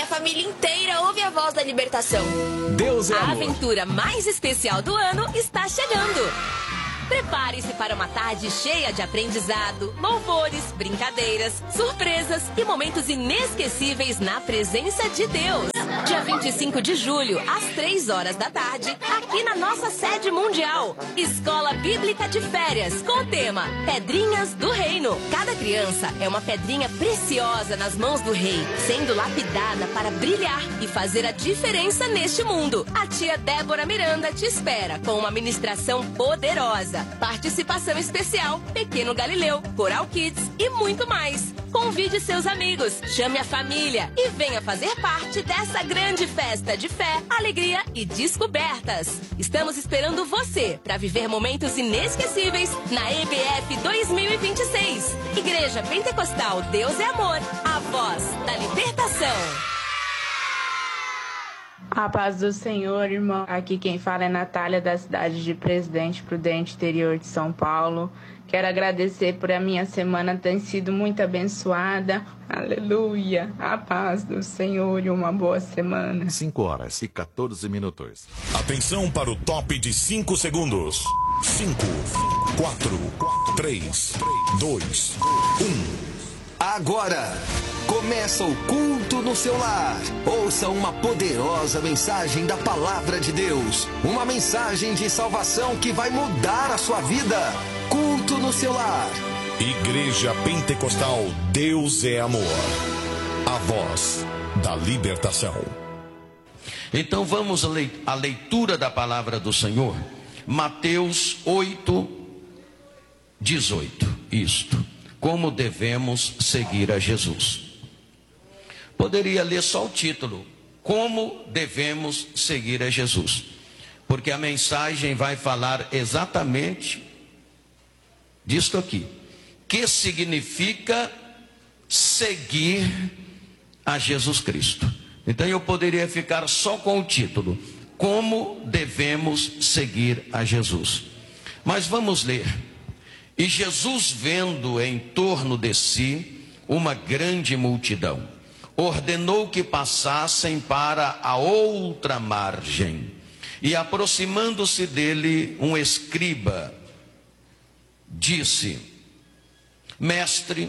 minha família inteira ouve a voz da libertação. Deus é A amor. aventura mais especial do ano está chegando. Prepare-se para uma tarde cheia de aprendizado, louvores, brincadeiras, surpresas e momentos inesquecíveis na presença de Deus. Dia 25 de julho, às 3 horas da tarde, aqui na nossa sede mundial. Escola Bíblica de Férias, com o tema Pedrinhas do Reino. Cada criança é uma pedrinha preciosa nas mãos do Rei, sendo lapidada para brilhar e fazer a diferença neste mundo. A tia Débora Miranda te espera com uma ministração poderosa. Participação especial, Pequeno Galileu, Coral Kids e muito mais. Convide seus amigos, chame a família e venha fazer parte dessa grande festa de fé, alegria e descobertas. Estamos esperando você para viver momentos inesquecíveis na EBF 2026. Igreja Pentecostal Deus é Amor, a voz da libertação. A paz do Senhor, irmão. Aqui quem fala é Natália, da cidade de Presidente Prudente, interior de São Paulo. Quero agradecer por a minha semana ter sido muito abençoada. Aleluia. A paz do Senhor e uma boa semana. 5 horas e 14 minutos. Atenção para o top de 5 segundos. 5, 4, 3, 2, 1. Agora, começa o culto no seu lar. Ouça uma poderosa mensagem da Palavra de Deus. Uma mensagem de salvação que vai mudar a sua vida. Culto no seu lar. Igreja Pentecostal Deus é Amor. A voz da libertação. Então vamos à leitura da palavra do Senhor. Mateus 8, 18. Isto. Como devemos seguir a Jesus. Poderia ler só o título. Como devemos seguir a Jesus. Porque a mensagem vai falar exatamente disto aqui. Que significa seguir a Jesus Cristo. Então eu poderia ficar só com o título. Como devemos seguir a Jesus. Mas vamos ler. E Jesus, vendo em torno de si uma grande multidão, ordenou que passassem para a outra margem. E aproximando-se dele um escriba, disse: Mestre,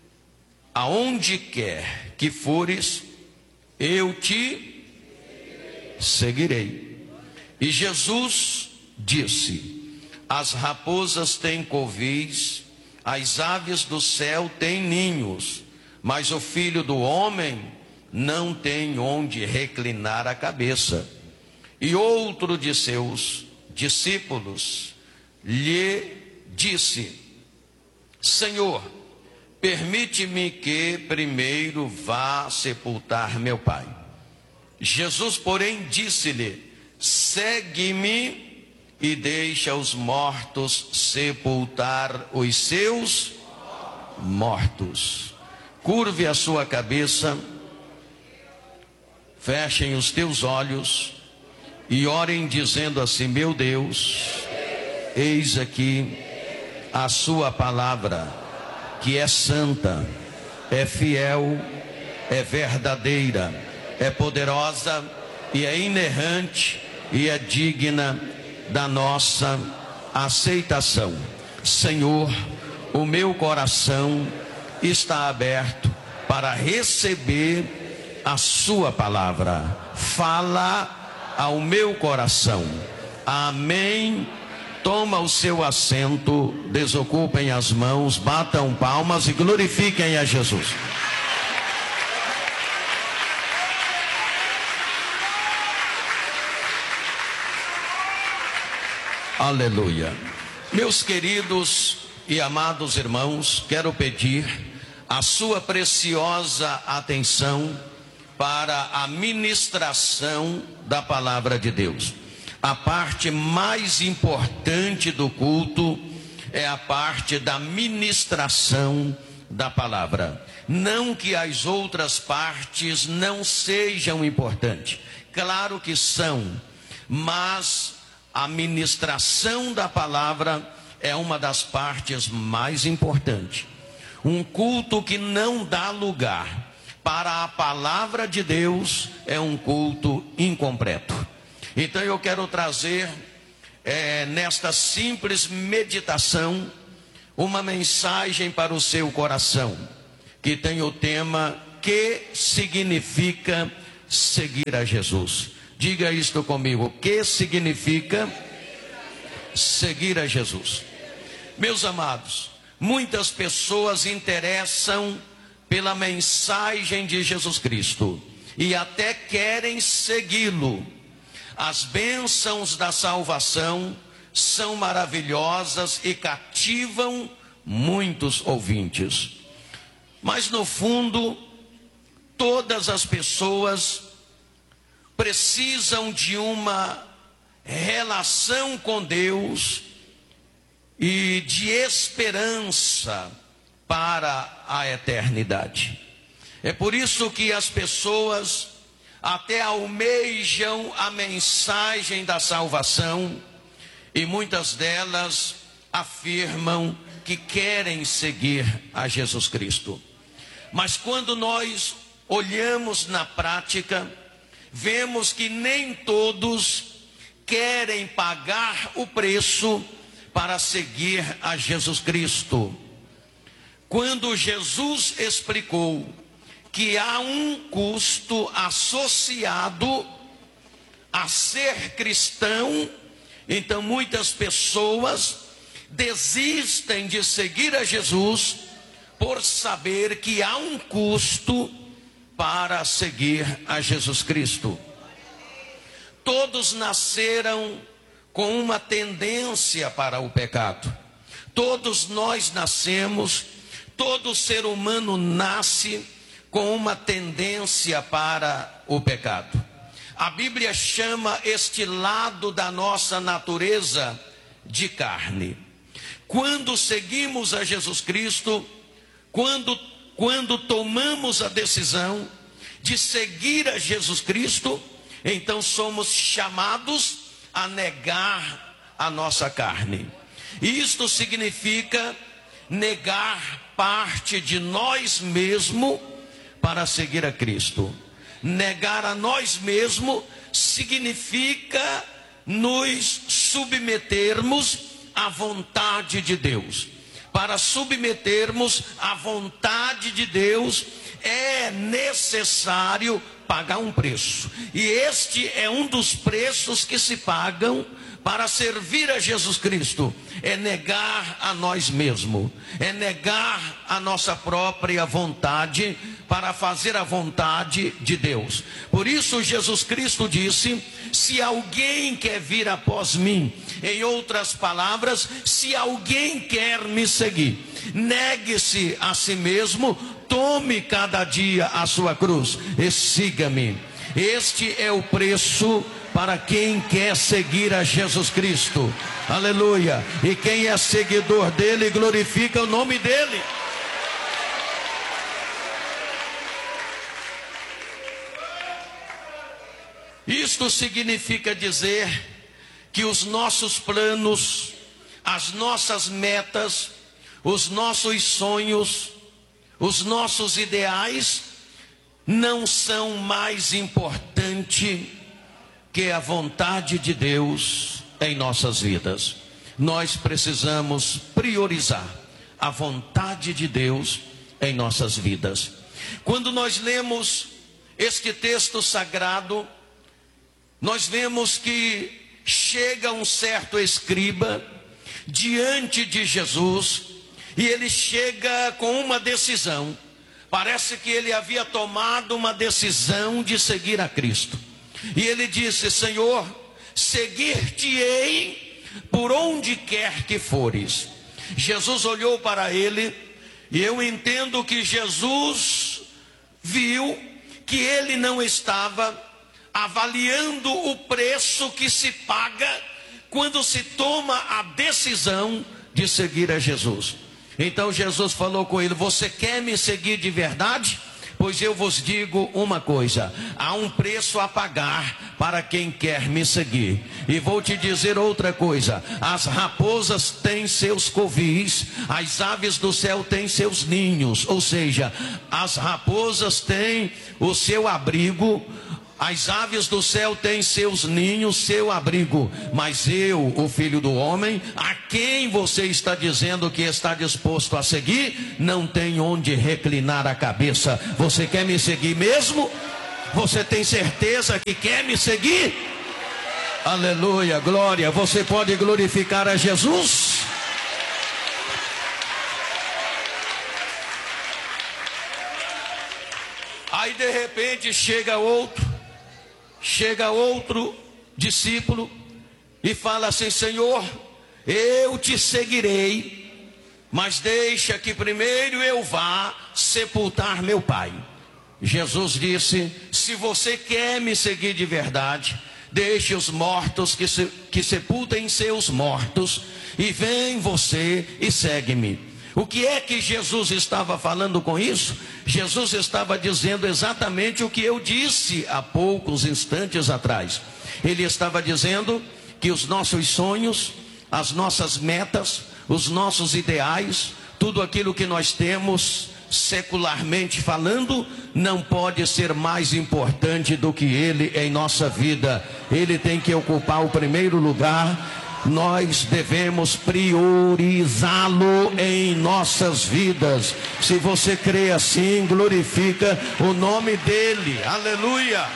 aonde quer que fores, eu te seguirei. E Jesus disse: As raposas têm covis, as aves do céu têm ninhos, mas o Filho do Homem não tem onde reclinar a cabeça. E outro de seus discípulos lhe disse: Senhor, permite-me que primeiro vá sepultar meu pai. Jesus, porém, disse-lhe: segue-me e deixa os mortos sepultar os seus mortos. Curve a sua cabeça, fechem os teus olhos e orem dizendo assim: meu Deus, eis aqui a sua palavra, que é santa, é fiel, é verdadeira, é poderosa e é inerrante e é digna da nossa aceitação. Senhor, o meu coração está aberto para receber a sua palavra. Fala ao meu coração. Amém. Toma o seu assento, desocupem as mãos, batam palmas e glorifiquem a Jesus. Aleluia. Meus queridos e amados irmãos, quero pedir a sua preciosa atenção para a ministração da palavra de Deus. A parte mais importante do culto é a parte da ministração da palavra. Não que as outras partes não sejam importantes, claro que são, mas a ministração da palavra é uma das partes mais importantes. Um culto que não dá lugar para a palavra de Deus é um culto incompleto. Então eu quero trazer nesta simples meditação uma mensagem para o seu coração, que tem o tema: que significa seguir a Jesus? Diga isto comigo: que significa seguir a Jesus? Meus amados, muitas pessoas interessam pela mensagem de Jesus Cristo e até querem segui-lo. As bênçãos da salvação são maravilhosas e cativam muitos ouvintes. Mas no fundo, todas as pessoas precisam de uma relação com Deus e de esperança para a eternidade. É por isso que as pessoas até almejam a mensagem da salvação, e muitas delas afirmam que querem seguir a Jesus Cristo. Mas quando nós olhamos na prática, vemos que nem todos querem pagar o preço para seguir a Jesus Cristo. Quando Jesus explicou que há um custo associado a ser cristão, então muitas pessoas desistem de seguir a Jesus por saber que há um custo para seguir a Jesus Cristo. Todos nasceram com uma tendência para o pecado. Todos nós nascemos, todo ser humano nasce com uma tendência para o pecado. A Bíblia chama este lado da nossa natureza de carne. Quando seguimos a Jesus Cristo, quando tomamos a decisão de seguir a Jesus Cristo, então somos chamados a negar a nossa carne. Isto significa negar parte de nós mesmos para seguir a Cristo. Negar a nós mesmos significa nos submetermos à vontade de Deus. Para submetermos à vontade de Deus é necessário pagar um preço. E este é um dos preços que se pagam para servir a Jesus Cristo. É negar a nós mesmos, é negar a nossa própria vontade para fazer a vontade de Deus. Por isso Jesus Cristo disse: se alguém quer vir após mim, em outras palavras, se alguém quer me seguir, negue-se a si mesmo, tome cada dia a sua cruz e siga-me. Este é o preço para quem quer seguir a Jesus Cristo. Aleluia. E quem é seguidor dele glorifica o nome dele. Isto significa dizer que os nossos planos, as nossas metas, os nossos sonhos, os nossos ideais não são mais importantes que a vontade de Deus em nossas vidas. Nós precisamos priorizar a vontade de Deus em nossas vidas. Quando nós lemos este texto sagrado, nós vemos que chega um certo escriba diante de Jesus e ele chega com uma decisão. Parece que ele havia tomado uma decisão de seguir a Cristo. E ele disse: Senhor, seguir-te-ei por onde quer que fores. Jesus olhou para ele e eu entendo que Jesus viu que ele não estava avaliando o preço que se paga quando se toma a decisão de seguir a Jesus. Então Jesus falou com ele: você quer me seguir de verdade? Pois eu vos digo uma coisa: há um preço a pagar para quem quer me seguir. E vou te dizer outra coisa: as raposas têm seus covis, as aves do céu têm seus ninhos. Ou seja, as raposas têm o seu abrigo, as aves do céu têm seus ninhos, seu abrigo. Mas eu, o Filho do Homem, a quem você está dizendo que está disposto a seguir, não tem onde reclinar a cabeça. Você quer me seguir mesmo? Você tem certeza que quer me seguir? Aleluia, glória. Você pode glorificar a Jesus? Aí de repente chega outro discípulo e fala assim: Senhor, eu te seguirei, mas deixa que primeiro eu vá sepultar meu pai. Jesus disse: se você quer me seguir de verdade, deixe os mortos que sepultem seus mortos, e vem você e segue-me. O que é que Jesus estava falando com isso? Jesus estava dizendo exatamente o que eu disse há poucos instantes atrás. Ele estava dizendo que os nossos sonhos, as nossas metas, os nossos ideais, tudo aquilo que nós temos, secularmente falando, não pode ser mais importante do que Ele em nossa vida. Ele tem que ocupar o primeiro lugar. Nós devemos priorizá-lo em nossas vidas. Se você crê assim, glorifica o nome dele. Aleluia.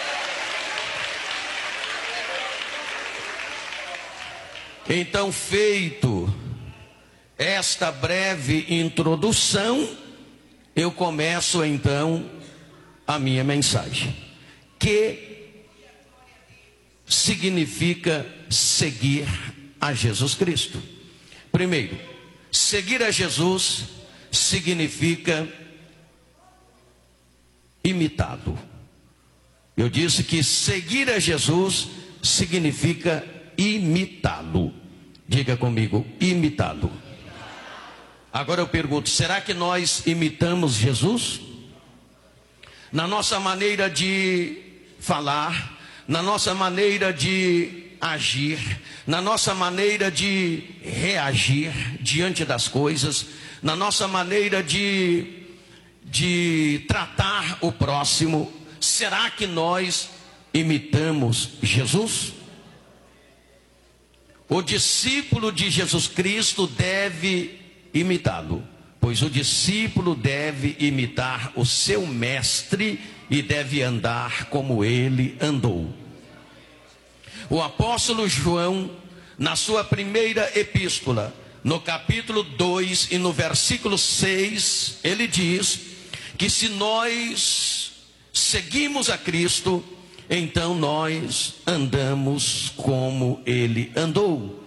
Então, feito esta breve introdução, eu começo então a minha mensagem. Que significa seguir a Jesus Cristo? Primeiro, seguir a Jesus significa imitá-lo. Eu disse que seguir a Jesus significa imitá-lo. Diga comigo, imitá-lo. Agora eu pergunto, será que nós imitamos Jesus? Na nossa maneira de falar, na nossa maneira de agir, na nossa maneira de reagir diante das coisas, na nossa maneira de tratar o próximo, será que nós imitamos Jesus? O discípulo de Jesus Cristo deve imitá-lo, pois o discípulo deve imitar o seu mestre e deve andar como ele andou. O apóstolo João, na sua primeira epístola, no capítulo 2 e no versículo 6, ele diz que se nós seguimos a Cristo, então nós andamos como ele andou.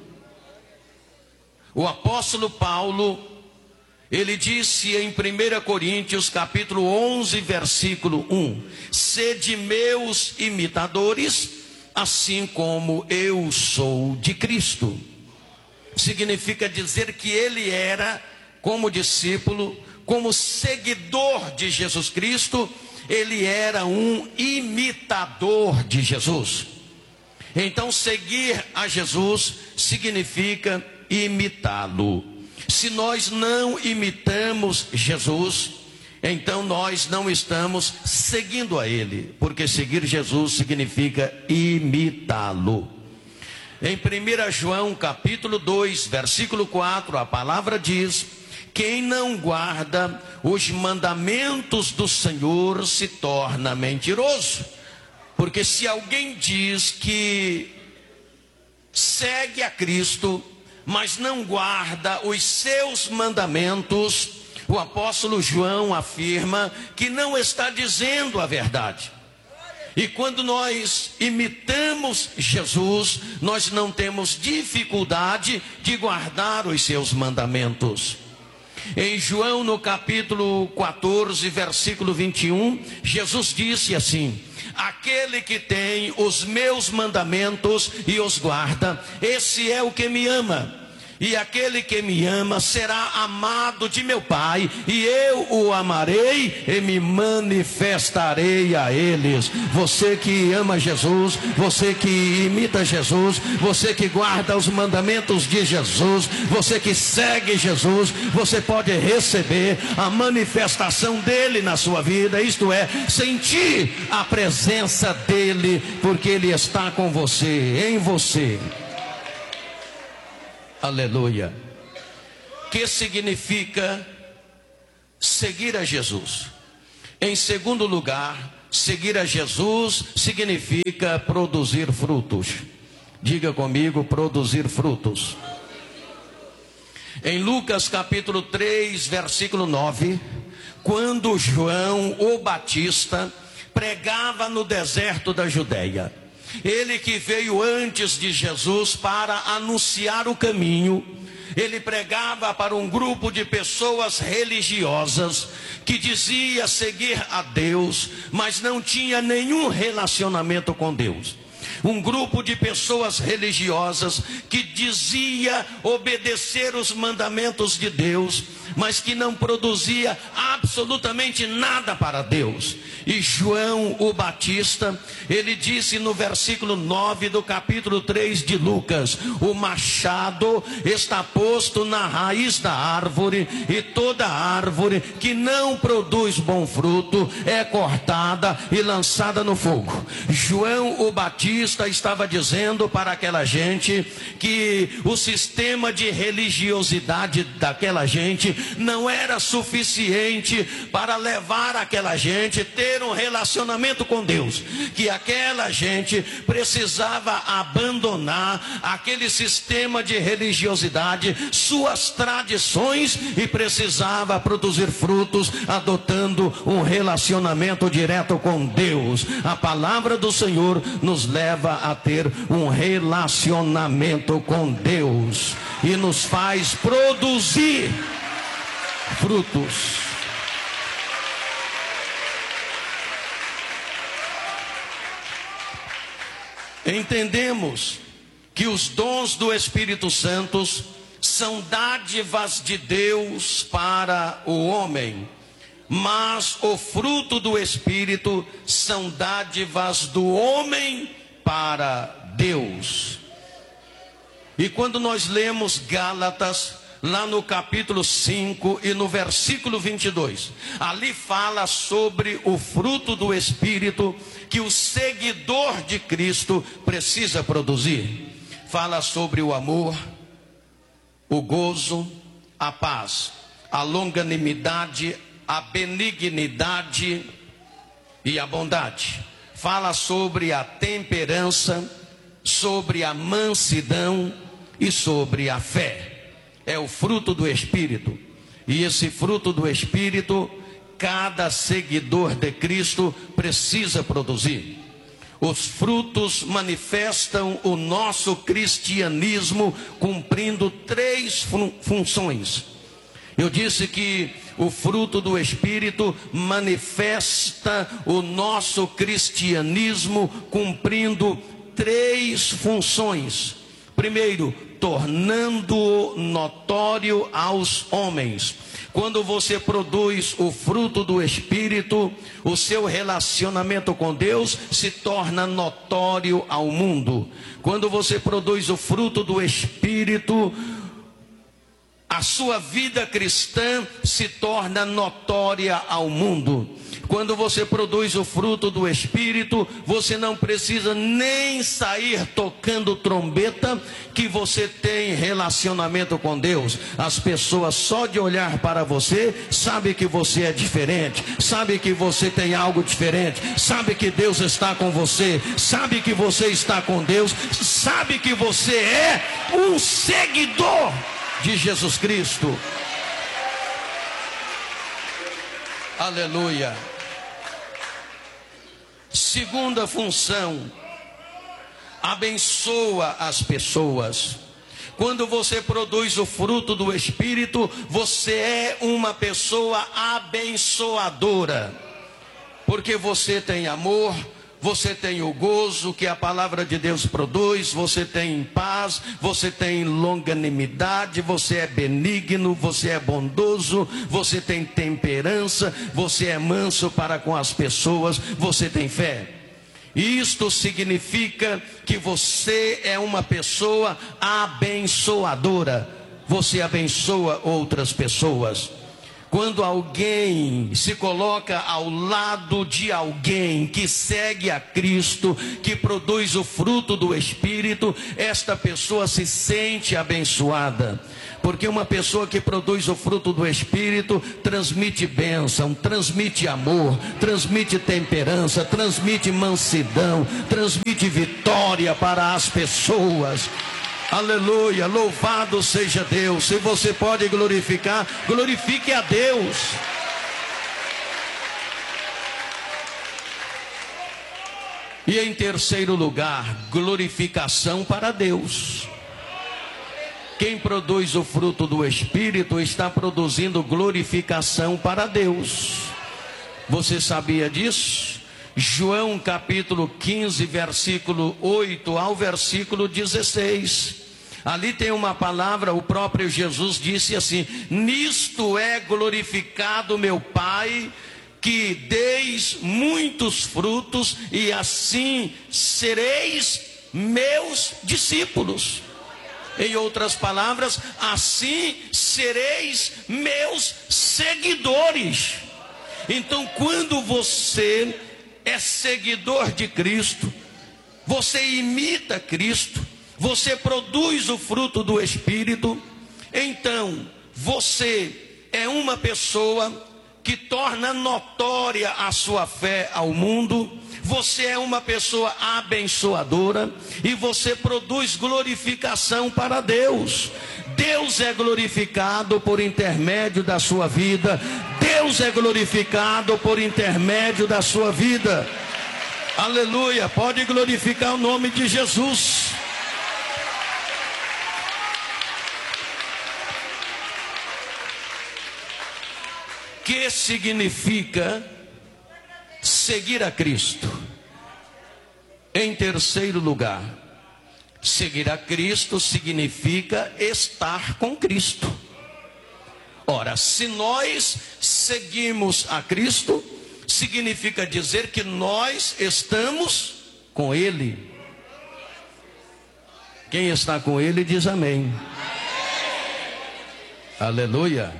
O apóstolo Paulo, ele disse em 1 Coríntios capítulo 11, versículo 1: sede meus imitadores, assim como eu sou de Cristo. Significa dizer que ele era, como discípulo, como seguidor de Jesus Cristo, ele era um imitador de Jesus. Então, seguir a Jesus significa imitá-lo. Se nós não imitamos Jesus, então nós não estamos seguindo a ele, porque seguir Jesus significa imitá-lo. Em 1 João capítulo 2, versículo 4, a palavra diz: quem não guarda os mandamentos do Senhor se torna mentiroso. Porque se alguém diz que segue a Cristo, mas não guarda os seus mandamentos, o apóstolo João afirma que não está dizendo a verdade. E quando nós imitamos Jesus, nós não temos dificuldade de guardar os seus mandamentos. Em João, no capítulo 14, versículo 21, Jesus disse assim: aquele que tem os meus mandamentos e os guarda, esse é o que me ama. E aquele que me ama será amado de meu Pai, e eu o amarei e me manifestarei a eles. Você que ama Jesus, você que imita Jesus, você que guarda os mandamentos de Jesus, você que segue Jesus, você pode receber a manifestação dele na sua vida, isto é, sentir a presença dele, porque ele está com você, em você. Aleluia. Que significa seguir a Jesus? Em segundo lugar, seguir a Jesus significa produzir frutos. Diga comigo, produzir frutos. Em Lucas capítulo 3, versículo 9, quando João o Batista pregava no deserto da Judeia, ele que veio antes de Jesus para anunciar o caminho, ele pregava para um grupo de pessoas religiosas que dizia seguir a Deus, mas não tinha nenhum relacionamento com Deus. Um grupo de pessoas religiosas que dizia obedecer os mandamentos de Deus, mas que não produzia absolutamente nada para Deus. E João o Batista, ele disse no versículo 9 do capítulo 3 de Lucas: o machado está posto na raiz da árvore, e toda árvore que não produz bom fruto é cortada e lançada no fogo. João o Batista estava dizendo para aquela gente que o sistema de religiosidade daquela gente não era suficiente para levar aquela gente a ter um relacionamento com Deus, que aquela gente precisava abandonar aquele sistema de religiosidade, suas tradições, e precisava produzir frutos adotando um relacionamento direto com Deus. A palavra do Senhor nos leva a ter um relacionamento com Deus e nos faz produzir frutos. Entendemos que os dons do Espírito Santo são dádivas de Deus para o homem, mas o fruto do Espírito são dádivas do homem para Deus. E quando nós lemos Gálatas, lá no capítulo 5 e no versículo 22, ali fala sobre o fruto do Espírito que o seguidor de Cristo precisa produzir. Fala sobre o amor, o gozo, a paz, a longanimidade, a benignidade e a bondade. Fala sobre a temperança, sobre a mansidão e sobre a fé. É o fruto do Espírito. E esse fruto do Espírito, cada seguidor de Cristo precisa produzir. Os frutos manifestam o nosso cristianismo cumprindo três funções. Eu disse que o fruto do Espírito manifesta o nosso cristianismo cumprindo três funções. Primeiro, tornando-o notório aos homens. Quando você produz o fruto do Espírito, o seu relacionamento com Deus se torna notório ao mundo. Quando você produz o fruto do Espírito, a sua vida cristã se torna notória ao mundo. Quando você produz o fruto do Espírito, você não precisa nem sair tocando trombeta, que você tem relacionamento com Deus. As pessoas só de olhar para você, sabe que você é diferente, sabe que você tem algo diferente, sabe que Deus está com você, sabe que você está com Deus, sabe que você é um seguidor de Jesus Cristo. Aleluia. Segunda função, abençoa as pessoas. Quando você produz o fruto do Espírito, você é uma pessoa abençoadora, porque você tem amor, você tem o gozo que a palavra de Deus produz, você tem paz, você tem longanimidade, você é benigno, você é bondoso, você tem temperança, você é manso para com as pessoas, você tem fé. Isto significa que você é uma pessoa abençoadora, você abençoa outras pessoas. Quando alguém se coloca ao lado de alguém que segue a Cristo, que produz o fruto do Espírito, esta pessoa se sente abençoada. Porque uma pessoa que produz o fruto do Espírito transmite bênção, transmite amor, transmite temperança, transmite mansidão, transmite vitória para as pessoas. Aleluia, louvado seja Deus. Se você pode glorificar, glorifique a Deus. E em terceiro lugar, glorificação para Deus. Quem produz o fruto do Espírito está produzindo glorificação para Deus. Você sabia disso? João capítulo 15, versículo 8 ao versículo 16. Ali tem uma palavra, o próprio Jesus disse assim: nisto é glorificado meu Pai, que deis muitos frutos, e assim sereis meus discípulos. Em outras palavras, assim sereis meus seguidores. Então, quando você é seguidor de Cristo, você imita Cristo, você produz o fruto do Espírito, então você é uma pessoa que torna notória a sua fé ao mundo. Você é uma pessoa abençoadora e você produz glorificação para Deus. Deus é glorificado por intermédio da sua vida. Deus é glorificado por intermédio da sua vida. Aleluia, pode glorificar o nome de Jesus. Que significa seguir a Cristo? Em terceiro lugar, seguir a Cristo significa estar com Cristo. Ora, se nós seguimos a Cristo, significa dizer que nós estamos com Ele. Quem está com Ele diz amém. Aleluia.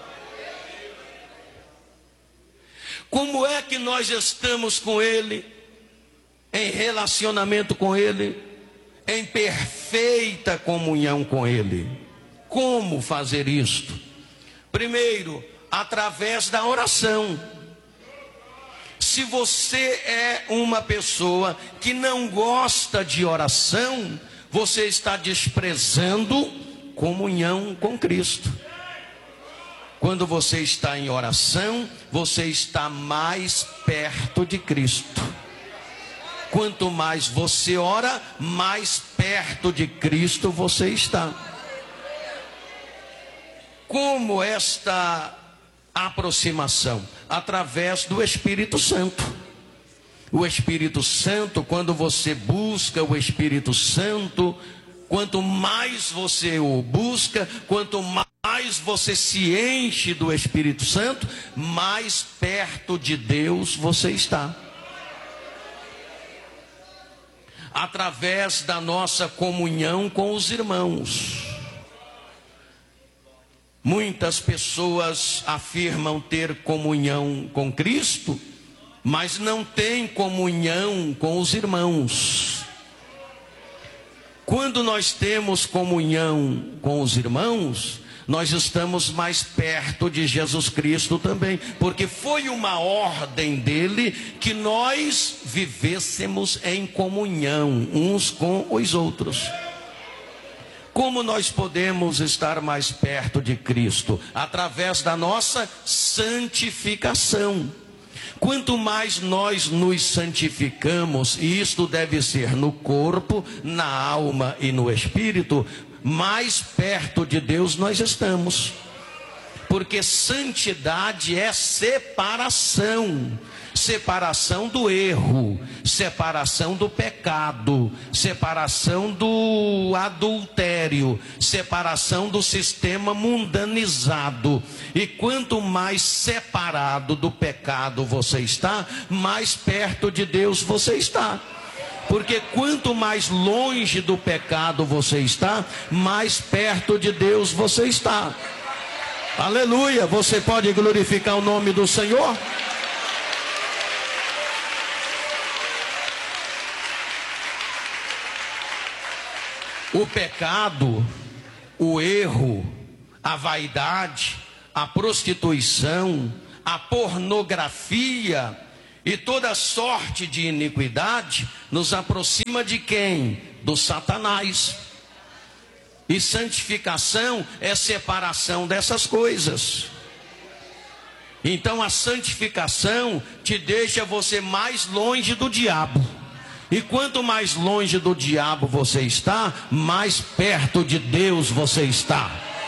Como é que nós estamos com Ele? Em relacionamento com Ele, em perfeita comunhão com Ele. Como fazer isto? Primeiro, através da oração. Se você é uma pessoa que não gosta de oração, você está desprezando comunhão com Cristo. Quando você está em oração, você está mais perto de Cristo. Quanto mais você ora, mais perto de Cristo você está. Como esta aproximação? Através do Espírito Santo. O Espírito Santo, quando você busca o Espírito Santo, quanto mais você o busca, quanto mais você se enche do Espírito Santo, mais perto de Deus você está. Através da nossa comunhão com os irmãos. Muitas pessoas afirmam ter comunhão com Cristo, mas não têm comunhão com os irmãos. Quando nós temos comunhão com os irmãos, nós estamos mais perto de Jesus Cristo também, porque foi uma ordem dele que nós vivêssemos em comunhão uns com os outros. Como nós podemos estar mais perto de Cristo? Através da nossa santificação. Quanto mais nós nos santificamos, e isto deve ser no corpo, na alma e no espírito, mais perto de Deus nós estamos. Porque santidade é separação. separação do erro, separação do pecado, separação do adultério, separação do sistema mundanizado. E quanto mais separado do pecado você está, mais perto de Deus você está. Porque quanto mais longe do pecado você está, mais perto de Deus você está. Aleluia! Você pode glorificar o nome do Senhor? O pecado, o erro, a vaidade, a prostituição, a pornografia e toda sorte de iniquidade nos aproxima de quem? Do Satanás. E santificação é separação dessas coisas. Então a santificação te deixa você mais longe do diabo. E quanto mais longe do diabo você está, mais perto de Deus você está.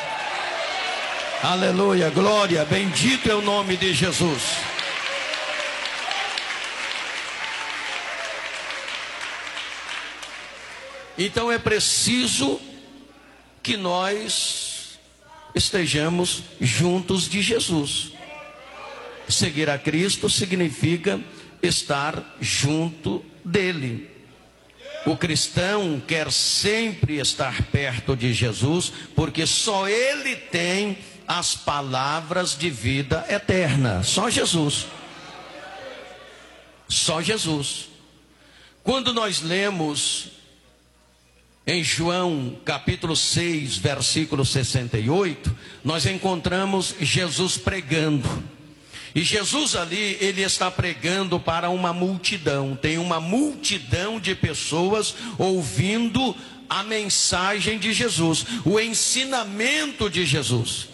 Aleluia, glória, bendito é o nome de Jesus. Então é preciso que nós estejamos juntos de Jesus. Seguir a Cristo significa estar junto dele. O cristão quer sempre estar perto de Jesus, porque só ele tem as palavras de vida eterna. Só Jesus. Só Jesus. Quando nós lemos em João capítulo 6, versículo 68, nós encontramos Jesus pregando. E Jesus ali, ele está pregando para uma multidão. Tem uma multidão de pessoas ouvindo a mensagem de Jesus, o ensinamento de Jesus.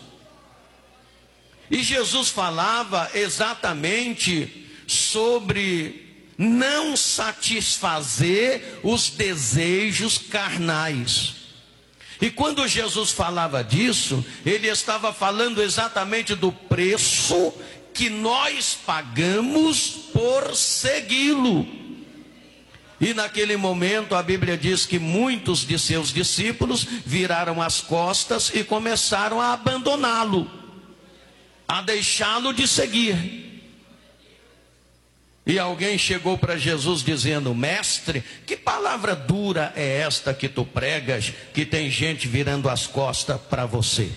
E Jesus falava exatamente sobre não satisfazer os desejos carnais. E quando Jesus falava disso, ele estava falando exatamente do preço que nós pagamos por segui-lo. E naquele momento a Bíblia diz que muitos de seus discípulos viraram as costas e começaram a abandoná-lo, a deixá-lo de seguir. E alguém chegou para Jesus dizendo: mestre, que palavra dura é esta que tu pregas, que tem gente virando as costas para você?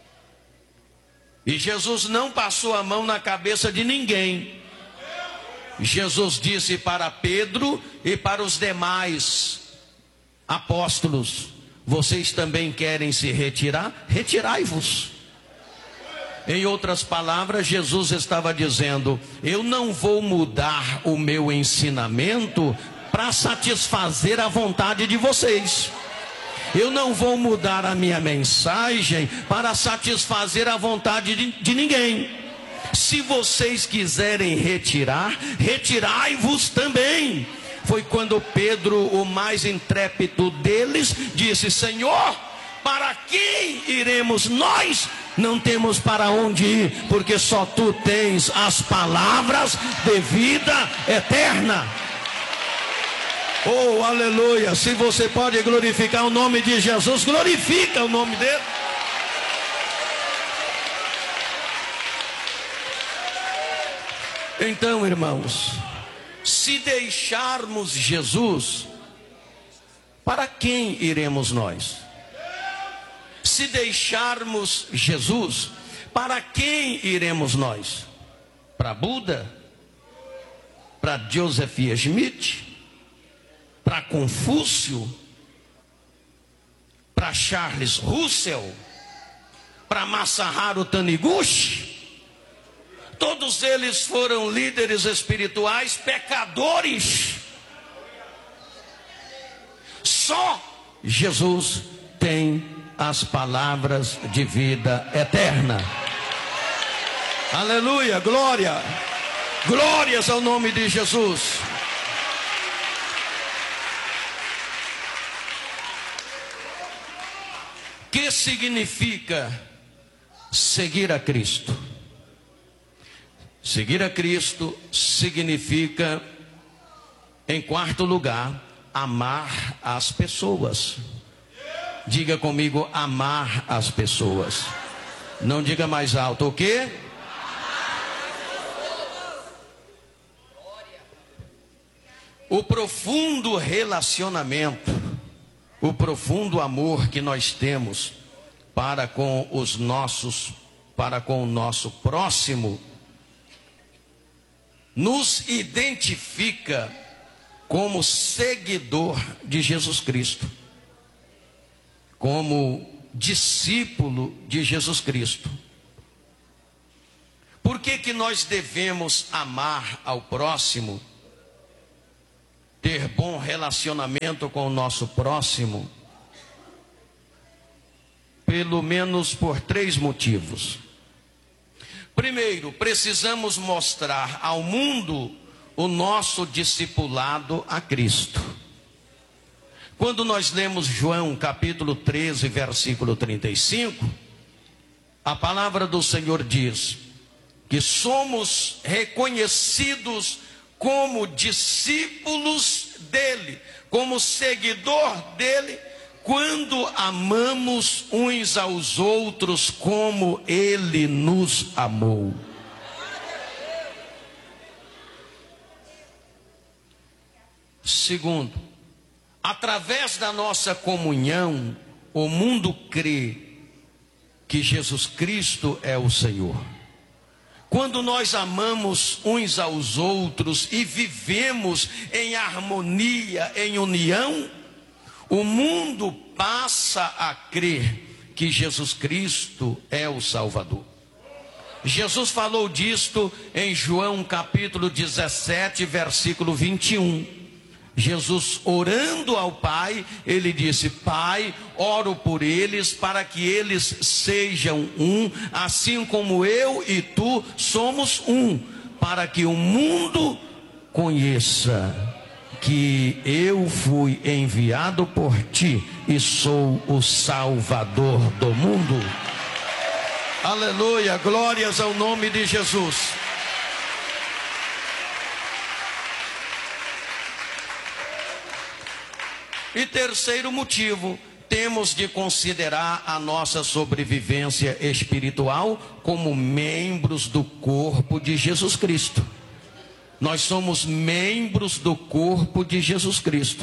E Jesus não passou a mão na cabeça de ninguém. Jesus disse para Pedro e para os demais apóstolos: vocês também querem se retirar? Retirai-vos. Em outras palavras, Jesus estava dizendo: eu não vou mudar o meu ensinamento para satisfazer a vontade de vocês. Eu não vou mudar a minha mensagem para satisfazer a vontade de ninguém. Se vocês quiserem retirar, retirai-vos também. Foi quando Pedro, o mais intrépido deles, disse: Senhor, para quem iremos nós? Não temos para onde ir, porque só tu tens as palavras de vida eterna. Oh, aleluia! Se você pode glorificar o nome de Jesus, glorifica o nome dele. Então, irmãos, se deixarmos Jesus, para quem iremos nós? Se deixarmos Jesus, para quem iremos nós? Para Buda? Para Joseph Smith? Para Confúcio? Para Charles Russell? Para Masaharu Taniguchi? Todos eles foram líderes espirituais pecadores. Só Jesus tem as palavras de vida eterna. Aleluia, glória. Glórias ao nome de Jesus. Que significa seguir a Cristo? Seguir a Cristo significa, em quarto lugar, amar as pessoas. Diga comigo, amar as pessoas. Não diga mais alto, o quê? O profundo relacionamento, o profundo amor que nós temos para com o nosso próximo, nos identifica como seguidor de Jesus Cristo, como discípulo de Jesus Cristo. Por que nós devemos amar ao próximo, ter bom relacionamento com o nosso próximo? Pelo menos por 3 motivos. Primeiro, precisamos mostrar ao mundo o nosso discipulado a Cristo. Quando nós lemos João capítulo 13, versículo 35, a palavra do Senhor diz que somos reconhecidos como discípulos dele, como seguidor dele, quando amamos uns aos outros como ele nos amou. Segundo, através da nossa comunhão, o mundo crê que Jesus Cristo é o Senhor. Quando nós amamos uns aos outros e vivemos em harmonia, em união, o mundo passa a crer que Jesus Cristo é o Salvador. Jesus falou disto em João capítulo 17, versículo 21. Jesus, orando ao Pai, ele disse: Pai, oro por eles para que eles sejam um, assim como eu e tu somos um, para que o mundo conheça que eu fui enviado por ti e sou o Salvador do mundo. Aleluia, glórias ao nome de Jesus. E terceiro motivo, temos de considerar a nossa sobrevivência espiritual como membros do corpo de Jesus Cristo. Nós somos membros do corpo de Jesus Cristo.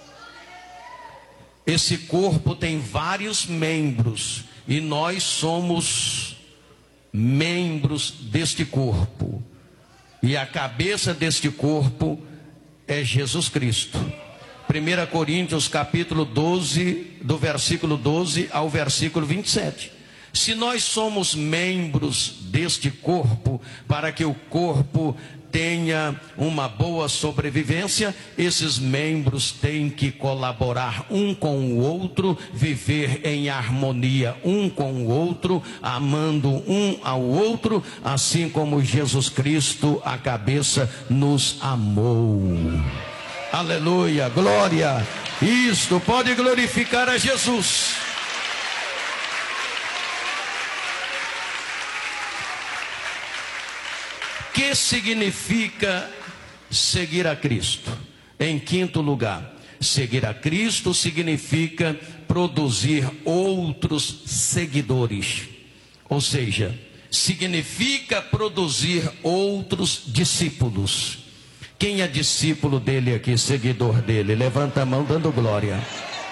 Esse corpo tem vários membros e nós somos membros deste corpo. E a cabeça deste corpo é Jesus Cristo. 1 Coríntios capítulo 12, do versículo 12 ao versículo 27. Se nós somos membros deste corpo, para que o corpo tenha uma boa sobrevivência, esses membros têm que colaborar um com o outro, viver em harmonia um com o outro, amando um ao outro, assim como Jesus Cristo, a cabeça, nos amou. Aleluia, glória. Isto pode glorificar a Jesus. O que significa seguir a Cristo? Em quinto lugar, seguir a Cristo significa produzir outros seguidores. Ou seja, significa produzir outros discípulos. Quem é discípulo dele aqui, seguidor dele? Levanta a mão dando glória.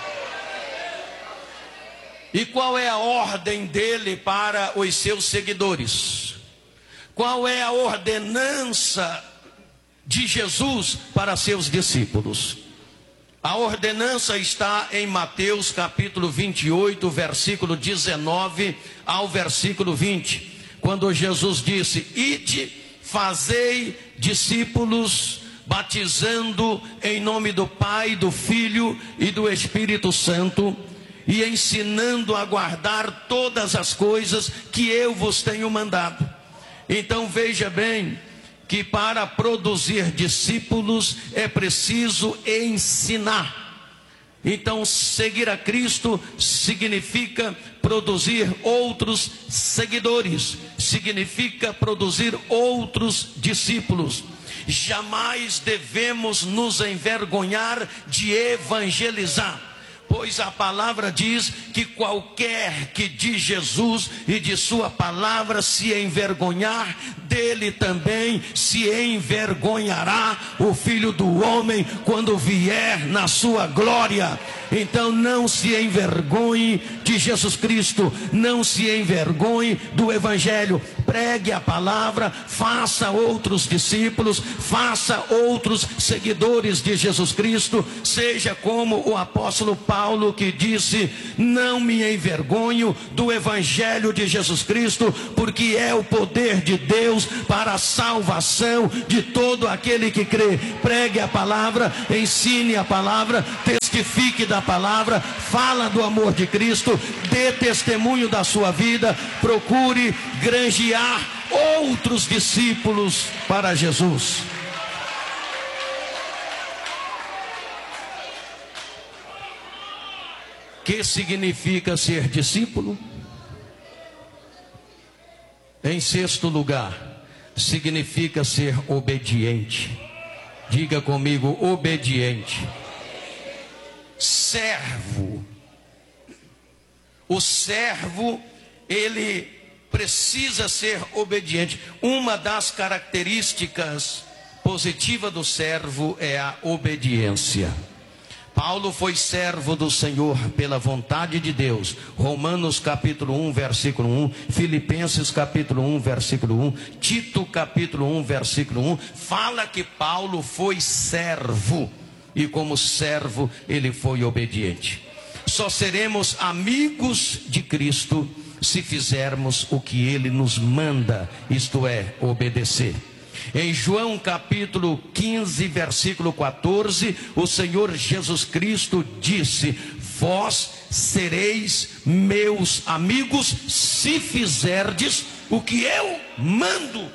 E qual é a ordem dele para os seus seguidores? Qual é a ordenança de Jesus para seus discípulos? A ordenança está em Mateus capítulo 28, versículo 19 ao versículo 20. Quando Jesus disse: Ide, fazei discípulos, batizando em nome do Pai, do Filho e do Espírito Santo, e ensinando a guardar todas as coisas que eu vos tenho mandado. Então veja bem que para produzir discípulos é preciso ensinar. Então, seguir a Cristo significa produzir outros seguidores, significa produzir outros discípulos. Jamais devemos nos envergonhar de evangelizar, pois a palavra diz que qualquer que de Jesus e de sua palavra se envergonhar, dele também se envergonhará o Filho do Homem quando vier na sua glória. Então não se envergonhe de Jesus Cristo, não se envergonhe do Evangelho. Pregue a palavra, faça outros discípulos, faça outros seguidores de Jesus Cristo. Seja como o apóstolo Paulo, que disse: não me envergonho do Evangelho de Jesus Cristo, porque é o poder de Deus para a salvação de todo aquele que crê. Pregue a palavra, ensine a palavra, testifique da palavra, fala do amor de Cristo, dê testemunho da sua vida, procure granjear outros discípulos para Jesus. Que significa ser discípulo? Em sexto lugar, significa ser obediente. Diga comigo, obediente. Servo. O servo, ele precisa ser obediente. Uma das características positivas do servo é a obediência. Paulo foi servo do Senhor pela vontade de Deus. Romanos capítulo 1, versículo 1. Filipenses capítulo 1, versículo 1. Tito capítulo 1, versículo 1. Fala que Paulo foi servo. E como servo, ele foi obediente. Só seremos amigos de Cristo se fizermos o que ele nos manda, isto é, obedecer. Em João capítulo 15, versículo 14, o Senhor Jesus Cristo disse: vós sereis meus amigos se fizerdes o que eu mando.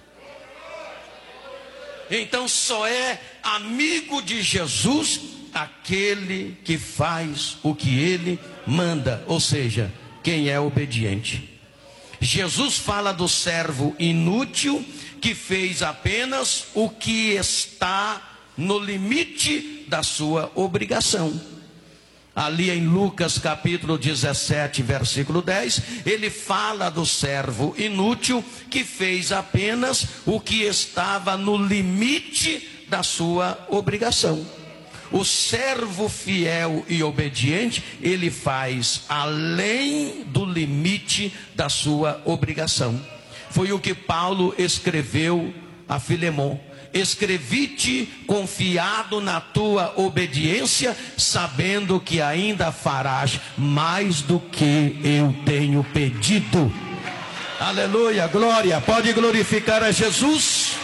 Então só é amigo de Jesus aquele que faz o que ele manda, ou seja, quem é obediente. Jesus fala do servo inútil que fez apenas o que está no limite da sua obrigação. Ali em Lucas capítulo 17, versículo 10, ele fala do servo inútil que fez apenas o que estava no limite da sua obrigação. O servo fiel e obediente, ele faz além do limite da sua obrigação. Foi o que Paulo escreveu a Filemon: escrevi-te confiado na tua obediência, sabendo que ainda farás mais do que eu tenho pedido. Aleluia, glória. Pode glorificar a Jesus.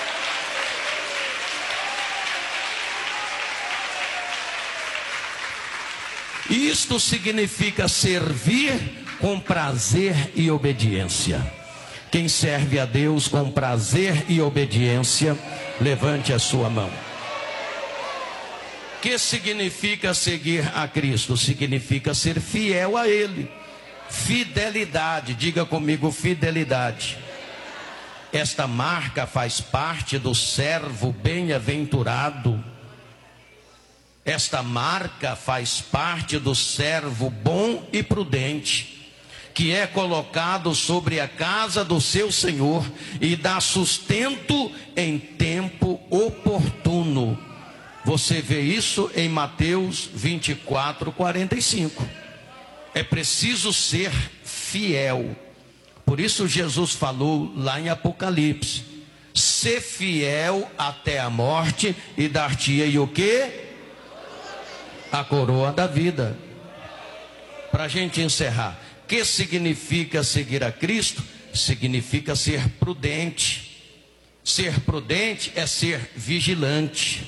Isto significa servir com prazer e obediência. Quem serve a Deus com prazer e obediência, levante a sua mão. O que significa seguir a Cristo? Significa ser fiel a Ele. Fidelidade, diga comigo, fidelidade. Esta marca faz parte do servo bem-aventurado. Esta marca faz parte do servo bom e prudente, que é colocado sobre a casa do seu Senhor e dá sustento em tempo oportuno. Você vê isso em Mateus 24, 45. É preciso ser fiel. Por isso Jesus falou lá em Apocalipse: ser fiel até a morte e dar-te-ei o quê? A coroa da vida. Para a gente encerrar, o que significa seguir a Cristo? Significa ser prudente. Ser prudente é ser vigilante.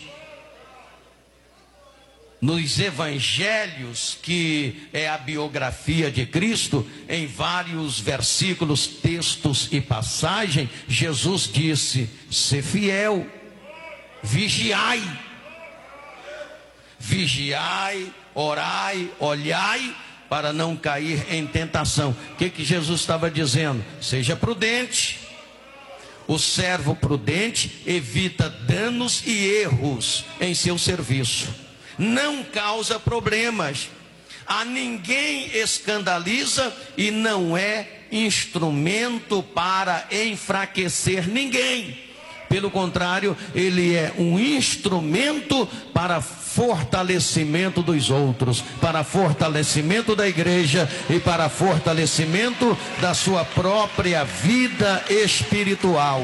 Nos evangelhos, que é a biografia de Cristo, em vários versículos, textos e passagens, Jesus disse: ser fiel, vigiai. vigiai, orai, olhai, para não cair em tentação. O que Jesus estava dizendo? Seja prudente. O servo prudente evita danos e erros em seu serviço. Não causa problemas. A ninguém escandaliza e não é instrumento para enfraquecer ninguém. Pelo contrário, ele é um instrumento para fortalecimento dos outros, para fortalecimento da igreja e para fortalecimento da sua própria vida espiritual.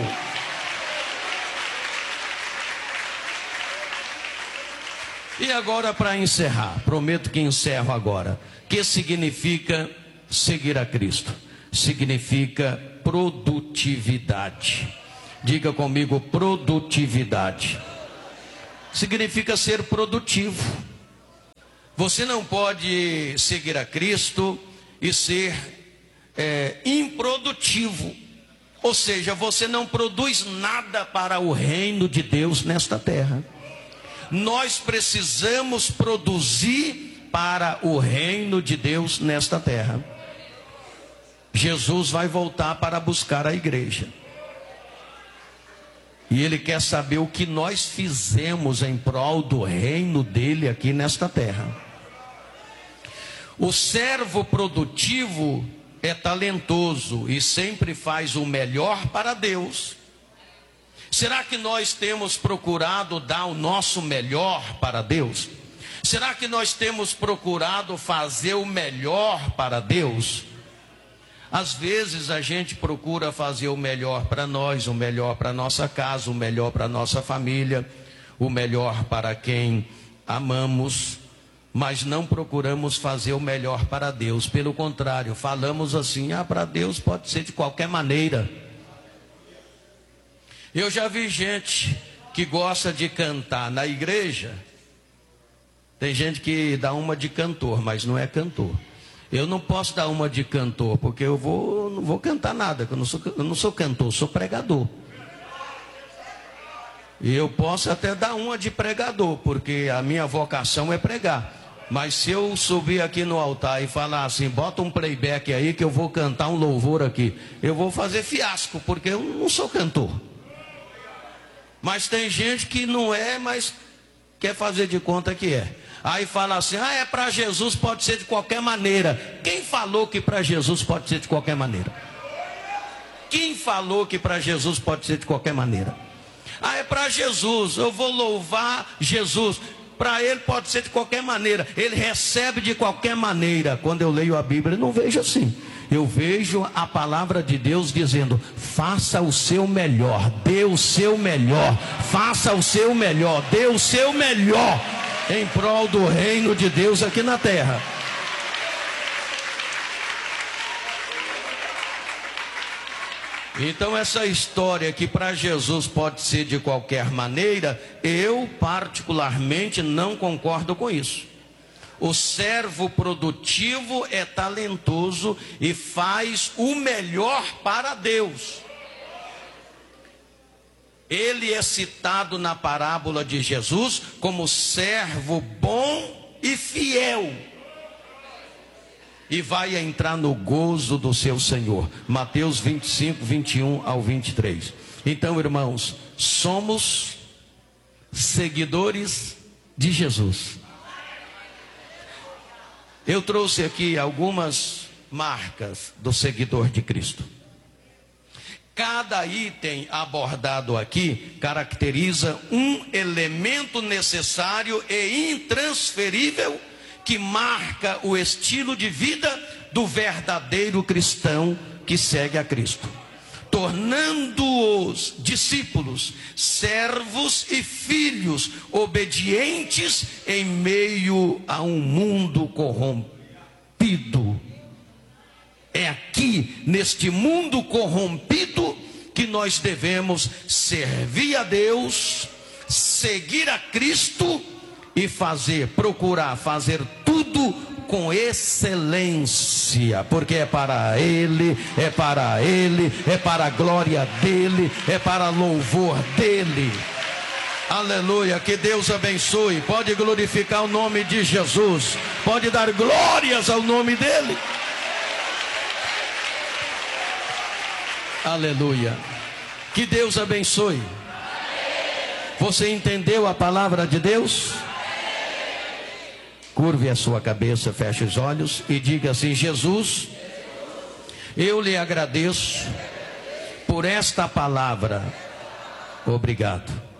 E agora, para encerrar, prometo que encerro agora. O que significa seguir a Cristo? Significa produtividade. Diga comigo, produtividade. Significa ser produtivo. Você não pode seguir a Cristo e ser improdutivo. Ou seja, você não produz nada para o reino de Deus nesta terra. Nós precisamos produzir para o reino de Deus nesta terra. Jesus vai voltar para buscar a igreja. E Ele quer saber o que nós fizemos em prol do reino dele aqui nesta terra. O servo produtivo é talentoso e sempre faz o melhor para Deus. Será que nós temos procurado dar o nosso melhor para Deus? Será que nós temos procurado fazer o melhor para Deus? Às vezes a gente procura fazer o melhor para nós, o melhor para nossa casa, o melhor para nossa família, o melhor para quem amamos, mas não procuramos fazer o melhor para Deus. Pelo contrário, falamos assim: para Deus pode ser de qualquer maneira. Eu já vi gente que gosta de cantar na igreja. Tem gente que dá uma de cantor, mas não é cantor. Eu não posso dar uma de cantor, porque não vou cantar nada, eu não sou cantor, sou pregador. E eu posso até dar uma de pregador, porque a minha vocação é pregar. Mas se eu subir aqui no altar e falar assim: bota um playback aí que eu vou cantar um louvor aqui, eu vou fazer fiasco, porque eu não sou cantor. Mas tem gente que não é, mas quer fazer de conta que é. Aí fala assim: é para Jesus, pode ser de qualquer maneira. Quem falou que para Jesus pode ser de qualquer maneira? Quem falou que para Jesus pode ser de qualquer maneira? É para Jesus, eu vou louvar Jesus. Para ele pode ser de qualquer maneira. Ele recebe de qualquer maneira. Quando eu leio a Bíblia, eu não vejo assim. Eu vejo a palavra de Deus dizendo: faça o seu melhor, dê o seu melhor, faça o seu melhor, dê o seu melhor em prol do reino de Deus aqui na terra. Então essa história que para Jesus pode ser de qualquer maneira, eu particularmente não concordo com isso. O servo produtivo é talentoso e faz o melhor para Deus. Ele é citado na parábola de Jesus como servo bom e fiel. E vai entrar no gozo do seu Senhor. Mateus 25, 21 ao 23. Então, irmãos, somos seguidores de Jesus. Eu trouxe aqui algumas marcas do seguidor de Cristo. Cada item abordado aqui caracteriza um elemento necessário e intransferível que marca o estilo de vida do verdadeiro cristão que segue a Cristo, tornando-os discípulos, servos e filhos obedientes em meio a um mundo corrompido. É aqui, neste mundo corrompido, que nós devemos servir a Deus, seguir a Cristo e procurar fazer tudo com excelência, porque é para Ele, é para Ele, é para a glória dEle, é para louvor dEle. Aleluia, que Deus abençoe. Pode glorificar o nome de Jesus. Pode dar glórias ao nome dele. Aleluia. Que Deus abençoe. Você entendeu a palavra de Deus? Curve a sua cabeça, feche os olhos e diga assim: Jesus, eu lhe agradeço por esta palavra. Obrigado.